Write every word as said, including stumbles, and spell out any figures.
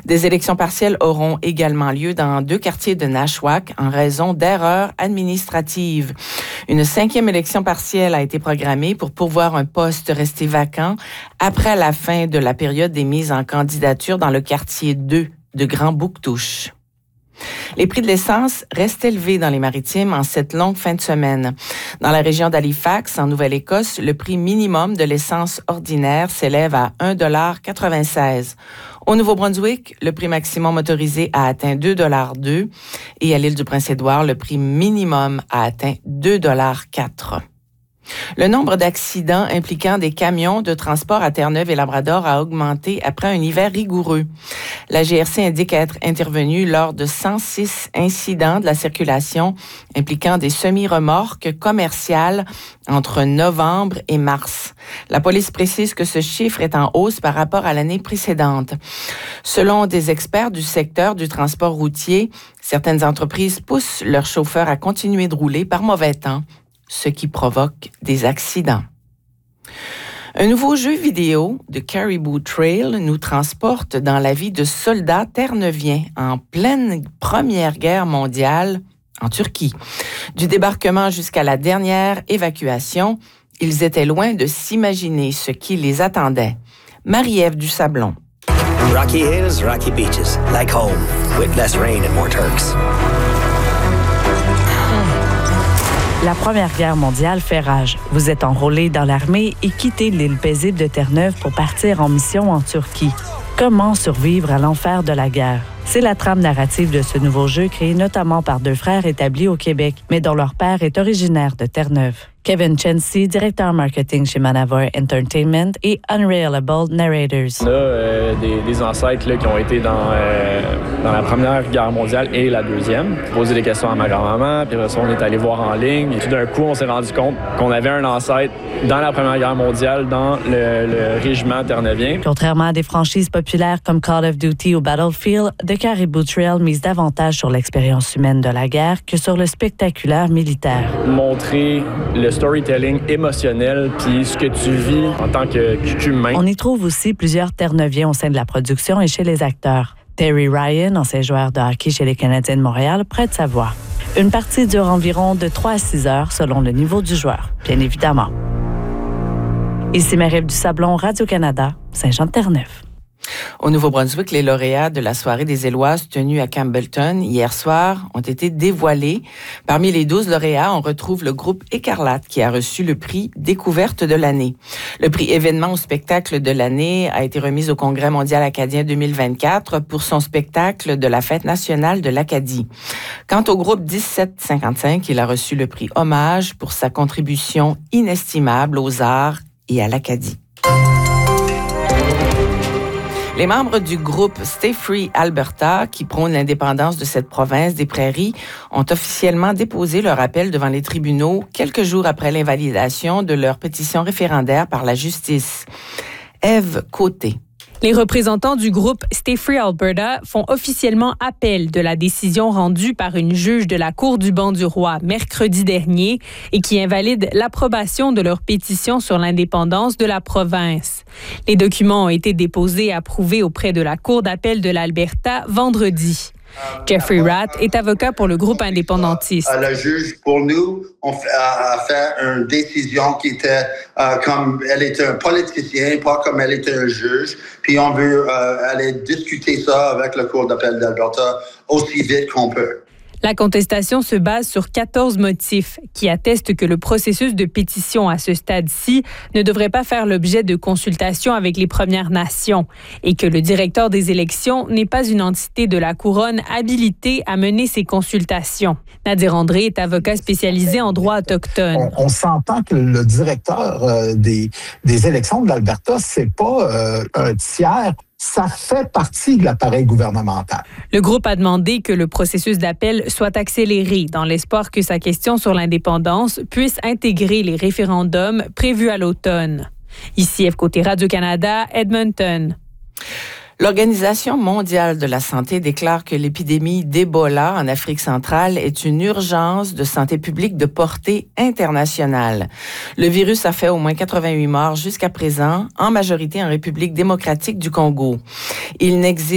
Des élections partielles auront également lieu dans deux quartiers de Nashwack en raison d'erreurs administratives. Une cinquième élection partielle a été programmée pour pourvoir un poste resté vacant après la fin de la période des mises en candidature dans le quartier deux de Grand-Bouctouche. Les prix de l'essence restent élevés dans les Maritimes en cette longue fin de semaine. Dans la région d'Halifax, en Nouvelle-Écosse, le prix minimum de l'essence ordinaire s'élève à un dollar quatre-vingt-seize. Au Nouveau-Brunswick, le prix maximum autorisé a atteint deux dollars deux et à l'île du Prince-Édouard, le prix minimum a atteint deux dollars quatre. Le nombre d'accidents impliquant des camions de transport à Terre-Neuve et Labrador a augmenté après un hiver rigoureux. La G R C indique être intervenue lors de cent six incidents de la circulation impliquant des semi-remorques commerciales entre novembre et mars. La police précise que ce chiffre est en hausse par rapport à l'année précédente. Selon des experts du secteur du transport routier, certaines entreprises poussent leurs chauffeurs à continuer de rouler par mauvais temps, ce qui provoque des accidents. Un nouveau jeu vidéo de Caribou Trail nous transporte dans la vie de soldats terre-neuviens en pleine Première Guerre mondiale en Turquie. Du débarquement jusqu'à la dernière évacuation, ils étaient loin de s'imaginer ce qui les attendait. Marie-Ève Dusablon. Rocky Hills, Rocky Beaches, like home, with less rain and more Turks. La Première Guerre mondiale fait rage. Vous êtes enrôlé dans l'armée et quittez l'île paisible de Terre-Neuve pour partir en mission en Turquie. Comment survivre à l'enfer de la guerre? C'est la trame narrative de ce nouveau jeu créé notamment par deux frères établis au Québec, mais dont leur père est originaire de Terre-Neuve. Kevin Chency, directeur marketing chez Manavar Entertainment et Unreliable Narrators. On a euh, des, des ancêtres là, qui ont été dans, euh, dans la Première Guerre mondiale et la Deuxième. Poser des questions à ma grand-maman, puis après ça, on est allé voir en ligne. Et tout d'un coup, on s'est rendu compte qu'on avait un ancêtre dans la Première Guerre mondiale, dans le, le régiment terre-neuvien. Contrairement à des franchises populaires comme Call of Duty ou Battlefield, The Caribou Trail mise davantage sur l'expérience humaine de la guerre que sur le spectaculaire militaire. Montrer le storytelling émotionnel puis ce que tu vis en tant qu'humain. On y trouve aussi plusieurs terre-neuviens au sein de la production et chez les acteurs. Terry Ryan, ancien joueur de hockey chez les Canadiens de Montréal, prête sa voix. Une partie dure environ de trois à six heures selon le niveau du joueur, bien évidemment. Ici Marie-Ève Dusablon, Radio-Canada, Saint-Jean-de-Terre-Neuve. Au Nouveau-Brunswick, les lauréats de la soirée des Éloises tenue à Campbellton hier soir ont été dévoilés. Parmi les douze lauréats, on retrouve le groupe Écarlate qui a reçu le prix Découverte de l'année. Le prix Événement au spectacle de l'année a été remis au Congrès mondial acadien deux mille vingt-quatre pour son spectacle de la Fête nationale de l'Acadie. Quant au groupe dix-sept cinquante-cinq, il a reçu le prix Hommage pour sa contribution inestimable aux arts et à l'Acadie. Les membres du groupe Stay Free Alberta, qui prônent l'indépendance de cette province des prairies, ont officiellement déposé leur appel devant les tribunaux quelques jours après l'invalidation de leur pétition référendaire par la justice. Ève Côté. Les représentants du groupe Stay Free Alberta font officiellement appel de la décision rendue par une juge de la Cour du banc du roi mercredi dernier et qui invalide l'approbation de leur pétition sur l'indépendance de la province. Les documents ont été déposés et approuvés auprès de la Cour d'appel de l'Alberta vendredi. Jeffrey Ratt est avocat pour le groupe indépendantiste. Le juge, pour nous, on fait, a fait une décision qui était euh, comme elle était un politicien, pas comme elle était un juge. Puis on veut euh, aller discuter ça avec la Cour d'appel d'Alberta aussi vite qu'on peut. La contestation se base sur quatorze motifs qui attestent que le processus de pétition à ce stade-ci ne devrait pas faire l'objet de consultations avec les Premières Nations et que le directeur des élections n'est pas une entité de la couronne habilitée à mener ces consultations. Nadir André est avocat spécialisé en droit autochtone. On, on s'entend que le directeur euh, des, des élections de l'Alberta, c'est pas euh, un tiers. Ça fait partie de l'appareil gouvernemental. Le groupe a demandé que le processus d'appel soit accéléré dans l'espoir que sa question sur l'indépendance puisse intégrer les référendums prévus à l'automne. Ici, F Côté Radio-Canada, Edmonton. L'Organisation mondiale de la santé déclare que l'épidémie d'Ebola en Afrique centrale est une urgence de santé publique de portée internationale. Le virus a fait au moins quatre-vingt-huit morts jusqu'à présent, en majorité en République démocratique du Congo. Il n'existe